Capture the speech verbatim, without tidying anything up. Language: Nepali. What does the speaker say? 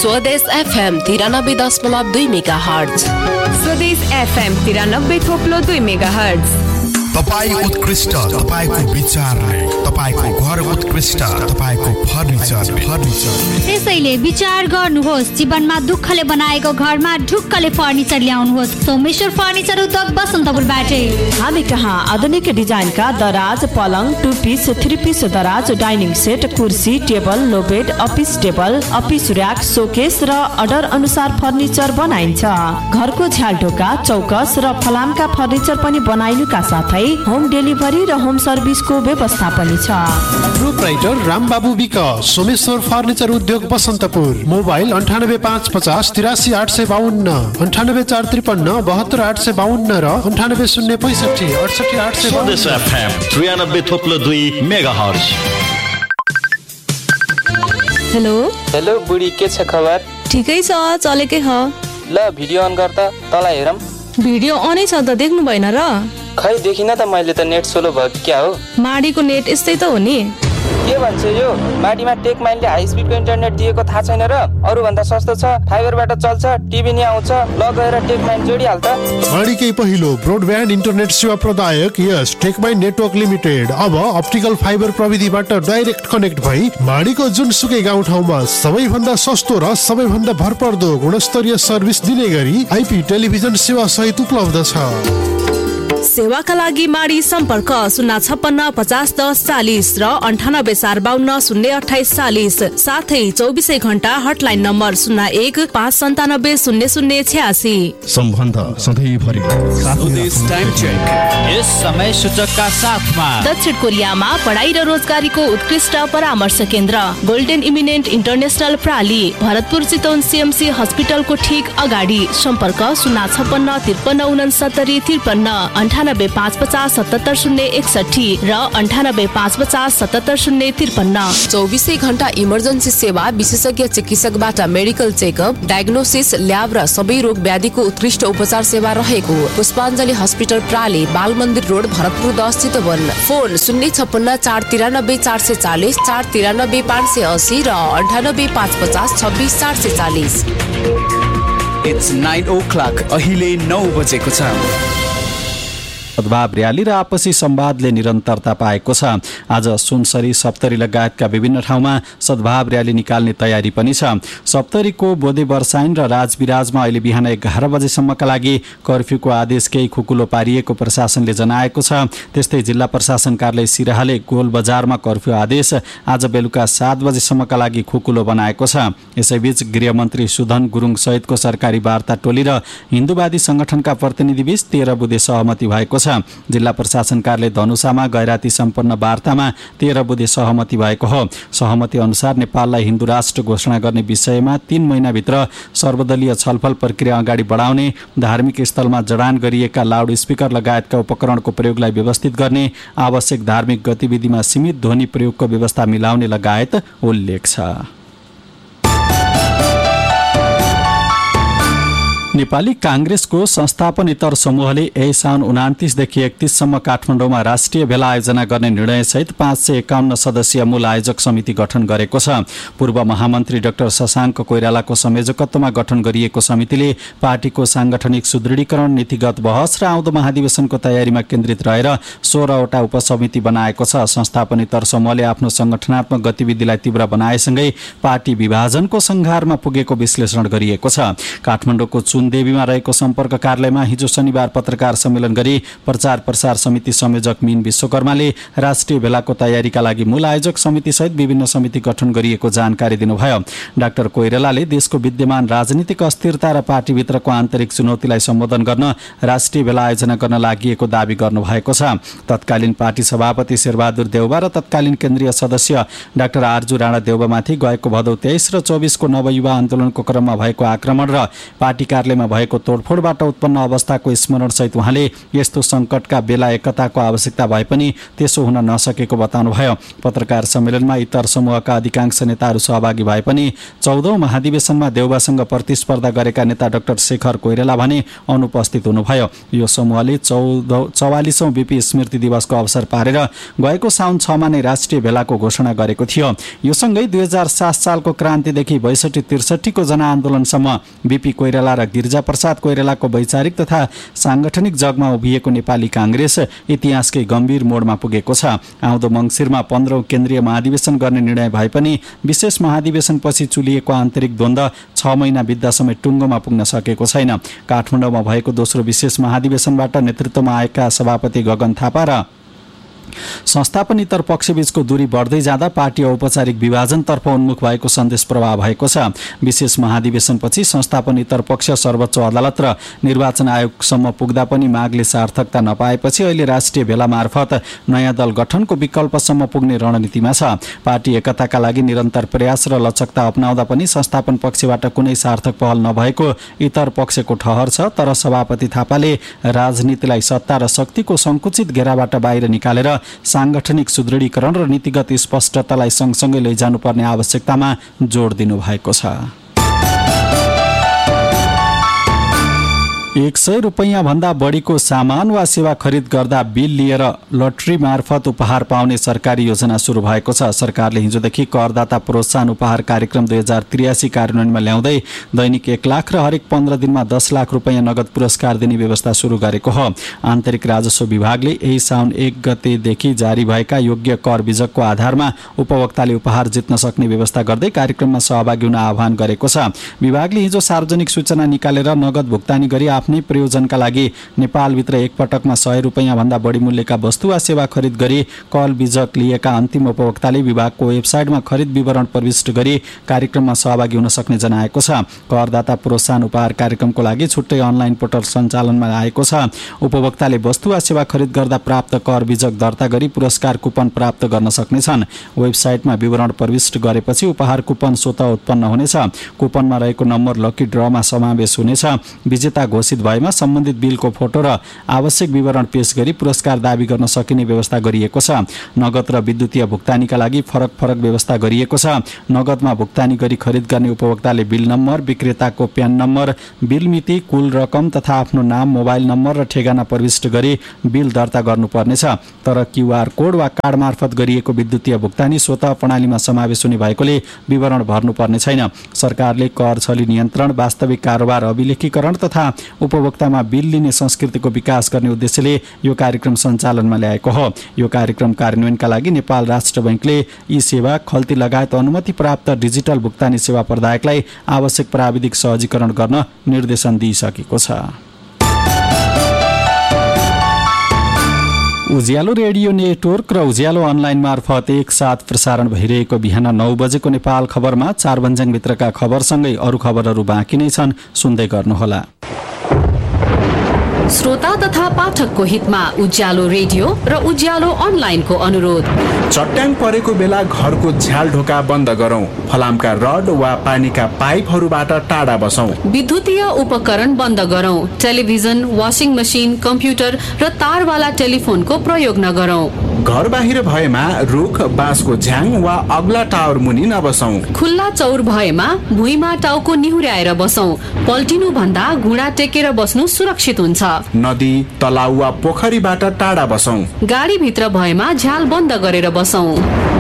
स्वदेश एफएम तिरानब्बे दशमलव दुई मेगा हर्ज। स्वदेश एफएम तिरानब्बे थोप्लो दुई मेगा हर्ज। तपाईँ उत्कृष्ट, तपाईको विचारले तपाईको घर उत्कृष्ट, तपाईको फर्निचर फर्निचर त्यसैले विचार गर्नुहोस्, जीवनमा दुःखले बनाएको घरमा ढुक्कले फर्निचर ल्याउनुहोस्। सोमेश्वर फर्निचर उद्योग बसन्तपुरबाटै। हामी कहाँ आधुनिक डिजाइनका दराज, पलङ, टु पिस, थ्री पिस दराज, डाइनिङ सेट, कुर्सी, टेबल, लो bed, office table, office rack, showcase र अर्डर अनुसार फर्निचर बनाइन्छ। घरको झ्यालढोका, चौकस र फलामका फर्निचर पनि बनाइनुका साथै होम डेलिभरी र होम सर्भिसको व्यवस्था पनि छ। Proprietor Rambabu week, Someshwar furniture उद्योग बसन्तपुर। मोबाइल अन्ठानब्बे पाँच पचास तिरासी आठ सय बाहन्न, अन्ठानब्बे चार त्रिपन्न बहत्तर आठ सय बाहन्न र अन्ठानब्बे शून्य पैँसठी अडसठी आठ सय स्वदेश एफएम त्रियानब्बे थोप्लो दुई मेगा हर्ज। हेलो हेलो बुढी, के छ खबर? ठिकै छ, चलेकै ह। ल भिडियो अन गर त, तँलाई हेरौँ। भिडियो अनै छ त, देख्नु भएन र? खै देखिन त मैले त, नेट सोलो भयो क्या हो? माडीको नेट यस्तै त हो नि। के भन्छ यो? माडीमा टेक माइलले हाई स्पिडको इन्टरनेट दिएको थाहा छैन र? अरू भन्दा सस्तो छ, फाइबरबाट चल्छ, टिभी नि आउँछ। ल गएर टेक माइल जोडिहाल त। माडीकै पहिलो ब्रोडब्यान्ड इन्टरनेट सेवा प्रदायक यस टेक माइल नेटवर्क लिमिटेड अब अप्टिकल फाइबर प्रविधिबाट डाइरेक्ट कनेक्ट भई माडीको जुनसुकै गाउँठाउँमा सबैभन्दा सस्तो र सबैभन्दा भरपर्दो गुणस्तरीय सर्भिस दिने गरी आइपी टेलिभिजन सेवा सहित उपलब्ध छ। सेवाका लागि माडी सम्पर्क शून्य छप्पन्न पचास दस चालिस र अन्ठानब्बे चार बाहन्न शून्य अठाइस चालिस, साथै चौबिसै घण्टा हटलाइन नम्बर शून्य एक पाँच सन्तानब्बे शून्य शून्य छ्यासी। सम्बन्ध सधैँभरि यस समय सूचकका साथमा दक्षिण कोरियामा पढाइ र रोजगारीको उत्कृष्ट परामर्श केन्द्र golden eminent international प्राली, Bharatpur Chitwan CMC हस्पिटलको ठिक अगाडि। सम्पर्क शून्य छप्पन्न त्रिपन्न उनसत्तरी त्रिपन्न, अन्ठानब्बे पाँच पचास सतहत्तर शून्य एकसठी र अन्ठानब्बे पाँच पचास सतहत्तर शून्य त्रिपन्न। चौबिसै घण्टा इमर्जेन्सी सेवा, विशेषज्ञ चिकित्सकबाट मेडिकल चेकअप, डायग्नोसिस, ल्याब र सबै रोग व्याधिको उत्कृष्ट उपचार सेवा रहेको पुष्पाञ्जली हस्पिटल प्राली, बाल मन्दिर रोड, भरतपुर दस चितवन। फोन शून्य छप्पन्न चार तिरानब्बे चार सय चालिस, चार तिरानब्बे पाँच सय असी र अन्ठानब्बे पाँच पचास छब्बिस चार सय चालिस। इट्स नाइन ओ क्लक, अहिले नौ बजेको छ। सद्भाव र्याली र आपसी संवादले निरन्तरता पाएको छ। आज सुनसरी, सप्तरी लगायतका विभिन्न ठाउँमा सद्भाव र्याली निकाल्ने तयारी पनि छ। सप्तरीको बोधे वर्षाइन र राजविराजमा अहिले बिहान एघार बजेसम्मका लागि कर्फ्यूको आदेश केही खुकुलो पारिएको प्रशासनले जनाएको छ। त्यस्तै जिल्ला प्रशासन कार्यालय सिराहाले गोल बजारमा कर्फ्यू आदेश आज बेलुका सात बजेसम्मका लागि खुकुलो बनाएको छ। यसैबीच गृहमन्त्री सुधन गुरुङ सहितको सरकारी वार्ता टोली र हिन्दूवादी संगठनका प्रतिनिधिबीच तेह्र बुधे सहमति भएको छ। जिल्ला प्रशासन कार्यालय धनुषामा गैराती सम्पन्न वार्तामा तेह्र बुधे सहमति भएको हो। सहमति अनुसार नेपाललाई हिन्दू राष्ट्र घोषणा गर्ने विषयमा तीन महिनाभित्र सर्वदलीय छलफल प्रक्रिया अगाडि बढाउने, धार्मिक स्थलमा जडान गरिएका लाउड स्पिकर लगायतका उपकरणको प्रयोगलाई व्यवस्थित गर्ने, आवश्यक धार्मिक गतिविधिमा सीमित ध्वनि प्रयोगको व्यवस्था मिलाउने लगायत उल्लेख छ। नेपाली कांग्रेसको संस्थापनेतर समूहले यही साउन उनातिसदेखि एकतीससम्म काठमाडौँमा राष्ट्रिय भेला आयोजना गर्ने निर्णयसहित पाँच सय एकाउन्न सदस्यीय मूल आयोजक समिति गठन गरेको छ। पूर्व महामन्त्री डाक्टर शशाङ्क कोइरालाको संयोजकत्वमा गठन गरिएको समितिले पार्टीको सांगठनिक सुदृढीकरण, नीतिगत बहस र आउँदो महाधिवेशनको तयारीमा केन्द्रित रहेर सोह्रवटा उपसमिति बनाएको छ। संस्थापनेतर समूहले आफ्नो संगठनात्मक गतिविधिलाई तीव्र बनाएसँगै पार्टी विभाजनको संघारमा पुगेको विश्लेषण गरिएको छ। काठमाडौँको देवीमा रहेको सम्पर्क कार्यालयमा हिजो शनिबार पत्रकार सम्मेलन गरी प्रचार प्रसार समिति संयोजक मीन विश्वकर्माले राष्ट्रिय भेलाको तयारीका लागि मूल आयोजक समिति सहित विभिन्न समिति गठन गरिएको जानकारी दिनुभयो। डाक्टर कोइरालाले देशको विद्यमान राजनीतिक अस्थिरता र पार्टीभित्रको आन्तरिक चुनौतीलाई सम्बोधन गर्न राष्ट्रिय भेला आयोजना गर्न लागि दावी गर्नुभएको छ। तत्कालीन पार्टी सभापति शेरबहादुर देउबा र तत्कालीन केन्द्रीय सदस्य डाक्टर आरजू राणा देउबामाथि गएको भदौ तेइस र चौबिसको नवयुवा आन्दोलनको क्रममा भएको आक्रमण र पार्टी कार्यालय कार्यालयमा भएको तोडफोडबाट उत्पन्न अवस्थाको स्मरणसहित उहाँले यस्तो सङ्कटका बेला एकताको आवश्यकता भए पनि त्यसो हुन नसकेको बताउनुभयो। पत्रकार सम्मेलनमा इतर समूहका अधिकांश नेताहरू सहभागी भए पनि चौधौं महाधिवेशनमा देउबासँग प्रतिस्पर्धा गरेका नेता डाक्टर शेखर कोइराला भने अनुपस्थित हुनुभयो। यो समूहले चौध चौवालिसौं बीपी स्मृति दिवसको अवसर पारेर गएको साउन छमा नै राष्ट्रिय भेलाको घोषणा गरेको थियो। यो सँगै दुई हजार सात सालको क्रान्तिदेखि बैसठी त्रिसठीको जनआन्दोलनसम्म बीपी कोइराला र गिरिजा प्रसाद कोइरालाको वैचारिक तथा सांगठनिक जगमा उभिएको नेपाली कांग्रेस इतिहासकै गम्भीर मोडमा पुगेको छ। आउँदो मङ्सिरमा पन्ध्रौं केन्द्रीय महाधिवेशन गर्ने निर्णय भए पनि विशेष महाधिवेशनपछि चुलिएको आन्तरिक द्वन्द्व छ महिना बित्दा समेत टुङ्गोमा पुग्न सकेको छैन। काठमाडौँमा भएको दोस्रो विशेष महाधिवेशनबाट नेतृत्वमा आएका सभापति गगन थापा र संस्थापन इतर पक्षबीचको दूरी बढ्दै जाँदा पार्टी औपचारिक विभाजनतर्फ उन्मुख भएको सन्देश प्रवाह भएको छ। विशेष महाधिवेशनपछि संस्थापन इतर पक्ष सर्वोच्च अदालत र निर्वाचन आयोगसम्म पुग्दा पनि मागले सार्थकता नपाएपछि अहिले राष्ट्रिय भेला मार्फत नयाँ दल गठनको विकल्पसम्म पुग्ने रणनीतिमा छ। पार्टी एकताका लागि निरन्तर प्रयास र लचकता अपनाउँदा पनि संस्थापन पक्षबाट कुनै सार्थक पहल नभएको इतर पक्षको ठहर छ। तर सभापति थापाले राजनीतिलाई सत्ता र शक्तिको संकुचित घेराबाट बाहिर निकालेर सांगठनिक सुदृढीकरण र नीतिगत स्पष्टतालाई सँगसँगै लैजानुपर्ने आवश्यकतामा जोड दिनु भएको छ। एक सय रुपैयाँ भन्दा बढीको सामान वा सेवा खरिद गर्दा बिल लिएर लटरी मार्फत उपहार पाउने सरकारी योजना सुरु भएको छ। सरकारले हिजोदेखि करदाता प्रोत्साहन उपहार कार्यक्रम दुई हजार त्रियासी कार्यान्वयनमा ल्याउँदै दैनिक एक लाख र हरेक पन्ध्र दिनमा दस लाख रुपैयाँ नगद पुरस्कार दिने व्यवस्था सुरु गरेको हो। आन्तरिक राजस्व विभागले यही साउन एक गतेदेखि जारी भएका योग्य कर बिजकको आधारमा उपभोक्ताले उपहार जित्न सक्ने व्यवस्था गर्दै कार्यक्रममा सहभागी हुन आह्वान गरेको छ। विभागले हिजो सार्वजनिक सूचना निकालेर नगद भुक्तानी गरी आफ्नै प्रयोजनका लागि नेपालभित्र एकपटकमा सय रुपैयाँ भन्दा बढी मूल्यका वस्तु वा सेवा खरिद गरी कल बिजक लिएका अन्तिम उपभोक्ताले विभागको वेबसाइटमा खरिद विवरण प्रविष्ट गरी कार्यक्रममा सहभागी हुन सक्ने जनाएको छ। करदाता प्रोत्साहन उपहार कार्यक्रमको लागि छुट्टै अनलाइन पोर्टल सञ्चालनमा आएको छ। उपभोक्ताले वस्तु वा सेवा खरिद गर्दा प्राप्त कर बिजक दर्ता गरी पुरस्कार कुपन प्राप्त गर्न सक्नेछन्। वेबसाइटमा विवरण प्रविष्ट गरेपछि उपहार कुपन स्वतः उत्पन्न हुनेछ। कुपनमा रहेको नम्बर लकी ड्रमा समावेश हुनेछ। विजेता घोषित भएमा सम्बन्धित बिलको फोटो र आवश्यक विवरण पेश गरी पुरस्कार दावी गर्न सकिने व्यवस्था गरिएको छ। नगद र विद्युतीय भुक्तानीका लागि फरक फरक व्यवस्था गरिएको छ। नगदमा भुक्तानी गरी खरिद गर्ने उपभोक्ताले bill number, विक्रेताको PAN number, bill मिति, कुल रकम तथा आफ्नो नाम, मोबाइल नम्बर र ठेगाना प्रविष्ट गरी बिल दर्ता गर्नुपर्नेछ। तर क्यूआर कोड वा कार्ड मार्फत गरिएको विद्युतीय भुक्तानी स्वतः प्रणालीमा समावेश हुने भएकोले विवरण भर्नुपर्ने छैन। सरकारले कर छली नियन्त्रण, वास्तविक कारोबार अभिलेखीकरण तथा उपभोक्तामा बिल लिने संस्कृतिको विकास गर्ने उद्देश्यले यो कार्यक्रम सञ्चालनमा ल्याएको हो। यो कार्यक्रम कार्यान्वयनका लागि नेपाल राष्ट्र बैंकले ई सेवा, खल्ती लगायत अनुमति प्राप्त डिजिटल भुक्तानी सेवा प्रदायकलाई आवश्यक प्राविधिक सहजीकरण गर्न निर्देशन दिइसकेको छ। उज्यालो रेडियो नेटवर्क र उज्यालो अनलाइन मार्फत एकसाथ प्रसारण भइरहेको बिहान नौ बजेको नेपाल खबरमा चार भन्ज्याङभित्रका खबरसँगै अरू खबरहरू बाँकी नै छन्, सुन्दै गर्नुहोला। श्रोता तथा पाठकको हितमा उज्यालो रेडियो र उज्यालो अनलाइनको अनुरोध। चट्याङ परेको बेला घरको झ्याल ढोका बन्द गरौं। फलामका रड वा पानीका पाइपहरूबाट टाढा बसौं। विद्युतीय उपकरण बन्द गरौं। टेलिभिजन, वाशिङ मशिन, कम्प्युटर र तारवाला टेलिफोनको प्रयोग नगरौं। घर बाहिर भएमा रुख, बाँसको झ्याङ वा अग्ला टावर मुनि नबसौं। खुल्ला चौर भएमा भुइँमा टाउको निहुर्याएर बसौं। पल्टिनु भन्दा घुँडा टेकेर बस्नु सुरक्षित हुन्छ। नदी, तलाउ वा पोखरीबाट टाढा बसौं। गाडी भित्र भएमा झ्याल बन्द गरेर बसौं।